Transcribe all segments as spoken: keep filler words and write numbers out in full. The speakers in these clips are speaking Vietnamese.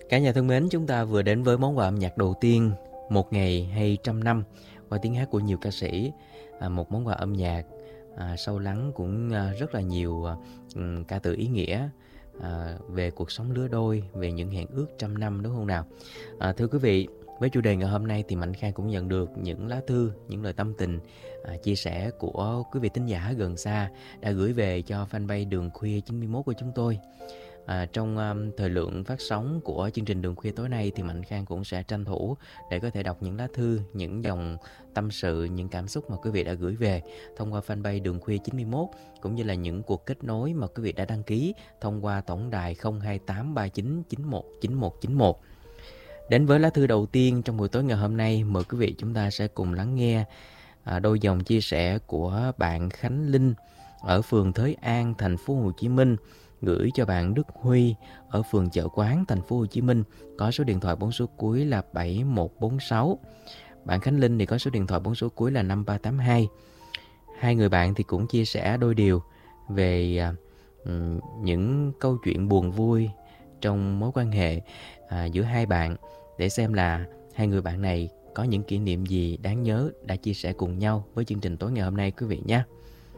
Cả nhà thân mến, chúng ta vừa đến với món quà âm nhạc đầu tiên, Một Ngày hay Trăm Năm, qua tiếng hát của nhiều ca sĩ. À, một món quà âm nhạc à, sâu lắng, cũng à, rất là nhiều à, ca từ ý nghĩa à, về cuộc sống lứa đôi, về những hẹn ước trăm năm, đúng không nào? À, thưa quý vị, với chủ đề ngày hôm nay thì Mạnh Khang cũng nhận được những lá thư, những lời tâm tình, à, chia sẻ của quý vị thính giả gần xa đã gửi về cho fanpage Đường Khuya chín mươi mốt của chúng tôi. À, trong um, thời lượng phát sóng của chương trình Đường Khuya tối nay thì Mạnh Khang cũng sẽ tranh thủ để có thể đọc những lá thư, những dòng tâm sự, những cảm xúc mà quý vị đã gửi về thông qua fanpage Đường Khuya chín mươi mốt, cũng như là những cuộc kết nối mà quý vị đã đăng ký thông qua tổng đài không hai tám ba chín chín một chín một chín một. Đến với lá thư đầu tiên trong buổi tối ngày hôm nay, mời quý vị chúng ta sẽ cùng lắng nghe à, đôi dòng chia sẻ của bạn Khánh Linh ở phường Thới An, thành phố Hồ Chí Minh, gửi cho bạn Đức Huy ở phường Chợ Quán, thành phố Hồ Chí Minh, có số điện thoại bốn số cuối là bảy một bốn sáu. Bạn Khánh Linh thì có số điện thoại bốn số cuối là năm ba tám hai. Hai người bạn thì cũng chia sẻ đôi điều về uh, những câu chuyện buồn vui trong mối quan hệ uh, giữa hai bạn, để xem là hai người bạn này có những kỷ niệm gì đáng nhớ đã chia sẻ cùng nhau với chương trình tối ngày hôm nay quý vị nhé.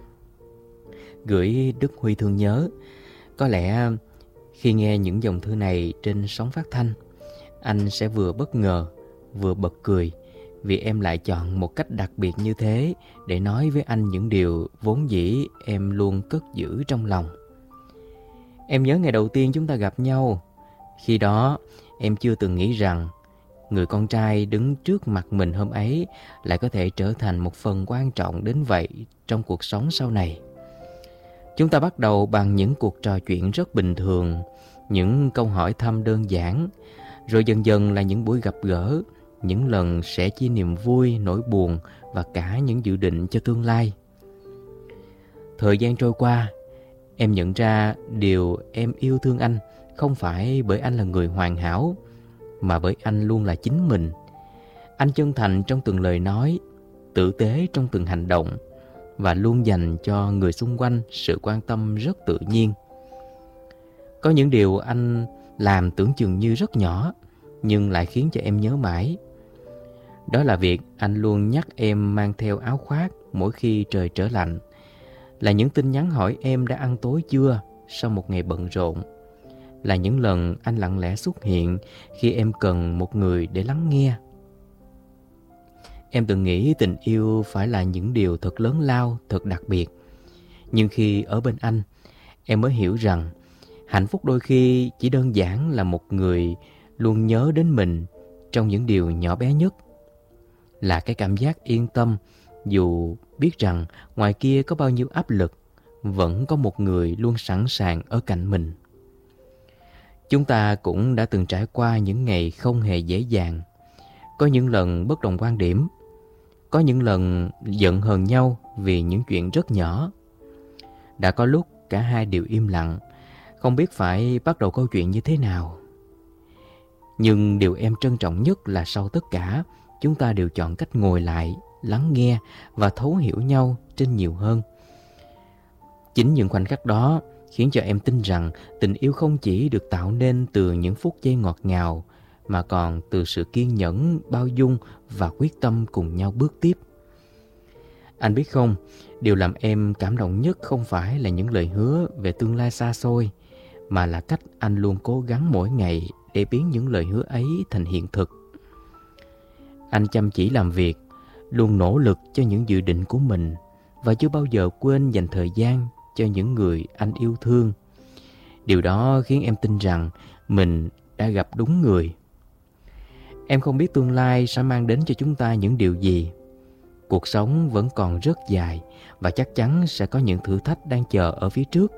Gửi Đức Huy thương nhớ. Có lẽ khi nghe những dòng thư này trên sóng phát thanh, anh sẽ vừa bất ngờ, vừa bật cười, vì em lại chọn một cách đặc biệt như thế để nói với anh những điều vốn dĩ em luôn cất giữ trong lòng. Em nhớ ngày đầu tiên chúng ta gặp nhau. Khi đó, em chưa từng nghĩ rằng người con trai đứng trước mặt mình hôm ấy lại có thể trở thành một phần quan trọng đến vậy trong cuộc sống sau này. Chúng ta bắt đầu bằng những cuộc trò chuyện rất bình thường, những câu hỏi thăm đơn giản, rồi dần dần là những buổi gặp gỡ, những lần sẻ chia niềm vui, nỗi buồn và cả những dự định cho tương lai. Thời gian trôi qua, em nhận ra điều em yêu thương anh không phải bởi anh là người hoàn hảo, mà bởi anh luôn là chính mình. Anh chân thành trong từng lời nói, tử tế trong từng hành động, và luôn dành cho người xung quanh sự quan tâm rất tự nhiên. Có những điều anh làm tưởng chừng như rất nhỏ, nhưng lại khiến cho em nhớ mãi. Đó là việc anh luôn nhắc em mang theo áo khoác mỗi khi trời trở lạnh, là những tin nhắn hỏi em đã ăn tối chưa sau một ngày bận rộn, là những lần anh lặng lẽ xuất hiện khi em cần một người để lắng nghe. Em từng nghĩ tình yêu phải là những điều thật lớn lao, thật đặc biệt. Nhưng khi ở bên anh, em mới hiểu rằng hạnh phúc đôi khi chỉ đơn giản là một người luôn nhớ đến mình trong những điều nhỏ bé nhất. Là cái cảm giác yên tâm, dù biết rằng ngoài kia có bao nhiêu áp lực, vẫn có một người luôn sẵn sàng ở cạnh mình. Chúng ta cũng đã từng trải qua những ngày không hề dễ dàng. Có những lần bất đồng quan điểm, có những lần giận hờn nhau vì những chuyện rất nhỏ. Đã có lúc cả hai đều im lặng, không biết phải bắt đầu câu chuyện như thế nào. Nhưng điều em trân trọng nhất là sau tất cả, chúng ta đều chọn cách ngồi lại, lắng nghe và thấu hiểu nhau trên nhiều hơn. Chính những khoảnh khắc đó khiến cho em tin rằng tình yêu không chỉ được tạo nên từ những phút giây ngọt ngào, mà còn từ sự kiên nhẫn, bao dung và quyết tâm cùng nhau bước tiếp. Anh biết không, điều làm em cảm động nhất không phải là những lời hứa về tương lai xa xôi, mà là cách anh luôn cố gắng mỗi ngày để biến những lời hứa ấy thành hiện thực. Anh chăm chỉ làm việc, luôn nỗ lực cho những dự định của mình và chưa bao giờ quên dành thời gian cho những người anh yêu thương. Điều đó khiến em tin rằng mình đã gặp đúng người. Em không biết tương lai sẽ mang đến cho chúng ta những điều gì. Cuộc sống vẫn còn rất dài và chắc chắn sẽ có những thử thách đang chờ ở phía trước.